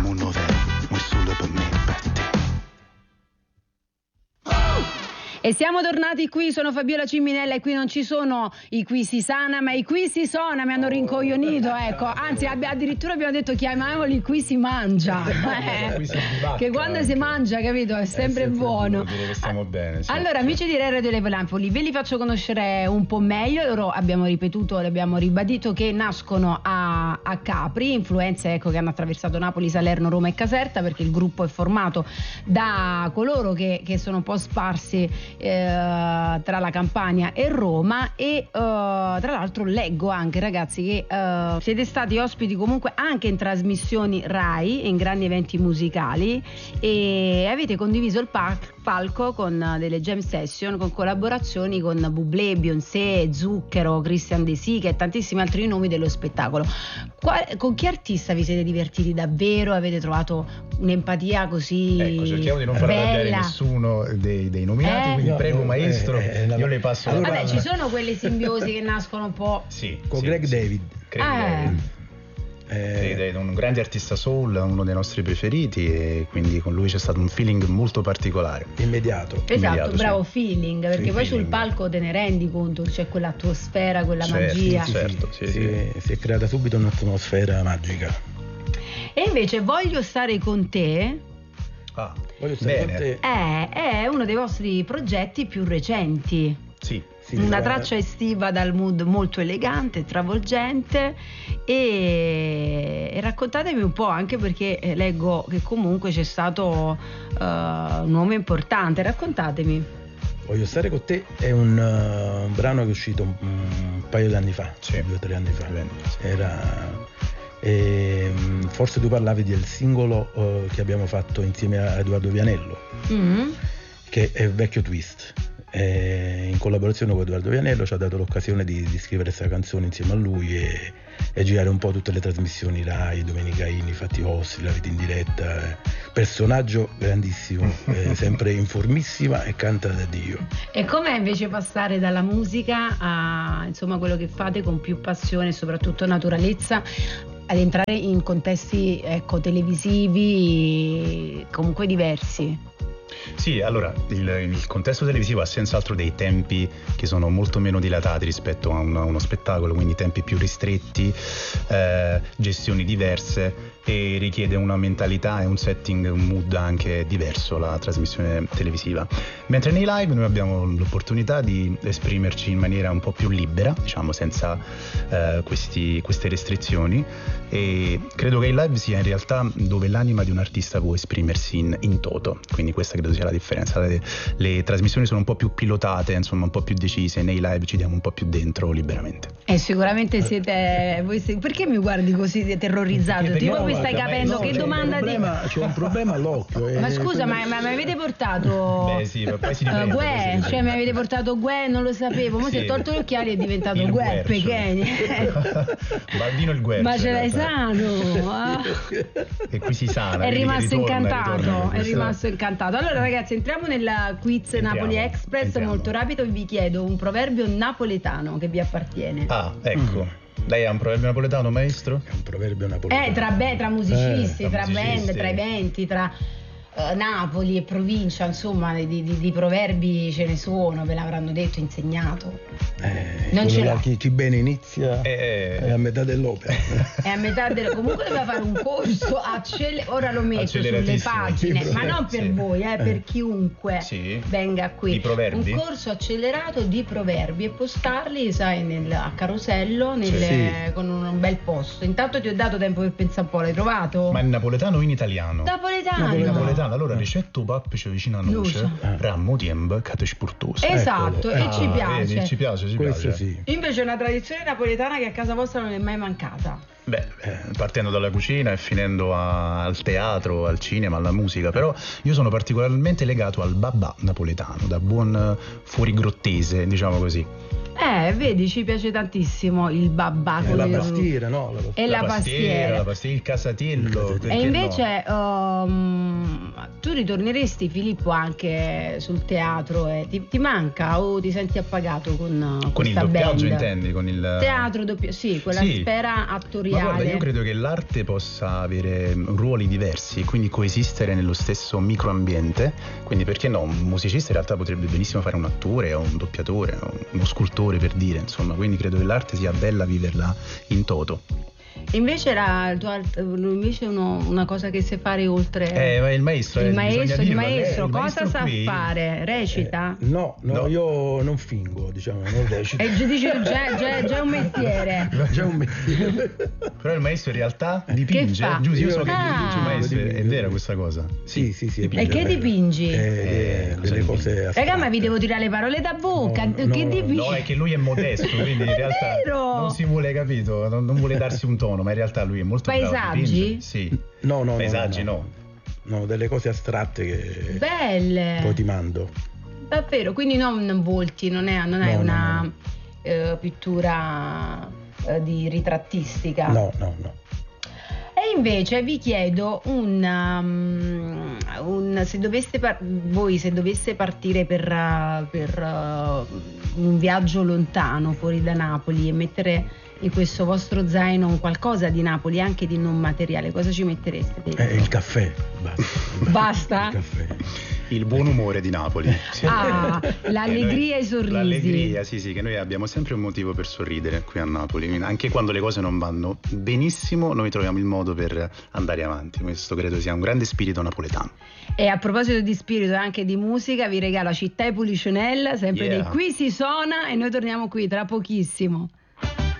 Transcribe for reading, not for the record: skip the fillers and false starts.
mondo vero, ma solo per me, per te. E siamo tornati qui, sono Fabiola Ciminella e qui non ci sono i qui si sana, ma i qui si sona, mi hanno rincoglionito, ecco. Anzi, addirittura abbiamo detto chiamiamoli qui si mangia. Che quando si mangia, capito, è sempre buono. Dire che stiamo bene. Sì, allora, sì. amici di Radio Levo Lampoli, ve li faccio conoscere un po' meglio. Loro abbiamo ripetuto, l'abbiamo ribadito che nascono a Capri, influenze ecco che hanno attraversato Napoli, Salerno, Roma e Caserta, perché il gruppo è formato da coloro che sono un po' sparsi tra la Campania e Roma e tra l'altro leggo anche, ragazzi, che siete stati ospiti comunque anche in trasmissioni Rai, in grandi eventi musicali, e avete condiviso il palco con delle jam session, con collaborazioni con Bublé, Beyoncé, Zucchero, Christian De Sica e tantissimi altri nomi dello spettacolo. Con che artista vi siete divertiti davvero? Avete trovato un'empatia così ecco, cerchiamo di non far arrabbiare nessuno dei nominati, quindi prego maestro, io le passo la Vabbè, ci sono quelle simbiosi che nascono un po'. Sì, con sì, Greg sì. David. David. Un grande artista soul, uno dei nostri preferiti, e quindi con lui c'è stato un feeling molto particolare. Immediato. Esatto, bravo, sì. Feeling, perché sì, poi feeling. Sul palco te ne rendi conto, c'è quell'atmosfera, quella certo, magia. Certo, sì. Si è creata subito un'atmosfera magica. E invece Voglio stare con te. Voglio stare con te. È uno dei vostri progetti più recenti. Sì. Una traccia estiva dal mood molto elegante, travolgente, e raccontatemi un po', anche perché leggo che comunque c'è stato un uomo importante, raccontatemi. Voglio stare con te è un brano che è uscito un paio di anni fa, 2 o 3 anni fa. Forse tu parlavi del singolo che abbiamo fatto insieme a Edoardo Vianello, che è Vecchio Twist. In collaborazione con Edoardo Vianello ci ha dato l'occasione di scrivere questa canzone insieme a lui e girare un po' tutte le trasmissioni Rai, Domenicaini, Fatti Vostri, La Vita in Diretta. Personaggio grandissimo, sempre in formissima e canta da Dio. E com'è invece passare dalla musica a insomma quello che fate con più passione e soprattutto naturalezza, ad entrare in contesti televisivi comunque diversi? Sì, allora il contesto televisivo ha senz'altro dei tempi che sono molto meno dilatati rispetto a uno spettacolo, quindi tempi più ristretti, gestioni diverse, e richiede una mentalità e un setting, un mood anche diverso la trasmissione televisiva. Mentre nei live noi abbiamo l'opportunità di esprimerci in maniera un po' più libera, diciamo senza queste restrizioni, e credo che il live sia in realtà dove l'anima di un artista può esprimersi in toto, quindi questa credo sia la differenza. Le trasmissioni sono un po' più pilotate, insomma un po' più decise, nei live ci diamo un po' più dentro liberamente. E sicuramente siete perché mi guardi così terrorizzato? Tipo mi stai capendo che domanda c'è un problema all'occhio. Ma scusa, ma mi avete portato Beh sì, ma poi si riprende, Guè, cioè mi avete portato Guè, non lo sapevo, ma si è tolto gli occhiali e è diventato il Guè Pechegni. Baldino il Guercio. Ma ce l'hai sano? E qui si sana. È rimasto incantato, ritorna. è rimasto incantato. Allora ragazzi, entriamo nel quiz Napoli Express, molto rapido, e vi chiedo un proverbio napoletano che vi appartiene. Ecco. Lei ha un proverbio napoletano, maestro? È un proverbio napoletano. Tra musicisti, tra band, tra eventi, tra Napoli e provincia, insomma, di proverbi ce ne sono, ve l'avranno detto, insegnato. Non ce l'ho. Chi bene inizia è a metà dell'opera. È a metà comunque doveva fare un corso ora lo metto sulle pagine, ma non per voi, per chiunque venga qui. Di proverbi? Un corso accelerato di proverbi e postarli, sai, a carosello con un bel posto. Intanto ti ho dato tempo per pensare un po', l'hai trovato? Ma in napoletano o in italiano? Napoletano. Allora ricetto pappice vicino a noce, rammo tiemb cate spurtoso. Esatto, e ci piace. Vedi, ci piace. Sì. Invece è una tradizione napoletana che a casa vostra non è mai mancata. Beh, partendo dalla cucina e finendo al teatro, al cinema, alla musica, però io sono particolarmente legato al babà napoletano, da buon fuorigrottese, diciamo così. Vedi, ci piace tantissimo il babà. La pastiera, no? La pastiera, il casatiello. E invece tu ritorneresti, Filippo, anche sul teatro? Ti manca o ti senti appagato con questa il doppiaggio, band? intendi? Con il teatro sì, quella sfera attoriale. Ma guarda, io credo che l'arte possa avere ruoli diversi, quindi coesistere nello stesso microambiente. Quindi perché no? Un musicista in realtà potrebbe benissimo fare un attore o un doppiatore o uno scultore, per dire, insomma. Quindi credo che l'arte sia bella viverla in toto. Invece invece una cosa che sai fare oltre il maestro, cosa sa fare? Recita? No, io non fingo, diciamo, non recito. Dice già un mestiere. Già un mestiere. Però il maestro in realtà dipinge. Giusto, io so che dipinge il maestro, è vera questa cosa? Sì. Dipinge. E che dipingi? Delle cose astratte. Raga, ma vi devo tirare le parole da bocca. Che dipingi? No, è che lui è modesto, quindi in realtà non si vuole, capito? Non vuole darsi un tono, ma in realtà lui è molto bravo. Paesaggi? Sì. No. Paesaggi no. No, delle cose astratte che belle. Poi ti mando. Davvero, quindi non volti, non è una pittura di ritrattistica. No. E invece vi chiedo se doveste partire per un viaggio lontano fuori da Napoli e mettere in questo vostro zaino un qualcosa di Napoli, anche di non materiale, cosa ci mettereste? Il caffè, basta? Il caffè. Il buon umore di Napoli. L'allegria e i sorrisi. L'allegria, sì, che noi abbiamo sempre un motivo per sorridere qui a Napoli, anche quando le cose non vanno benissimo noi troviamo il modo per andare avanti. Questo credo sia un grande spirito napoletano. E a proposito di spirito e anche di musica, vi regala Città e Policionella, sempre di Qui si suona, e noi torniamo qui tra pochissimo.